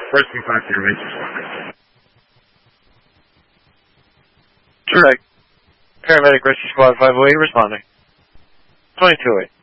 First and 5 rescue. Direct. Paramedic Rescue Squad 508 responding. 22-8.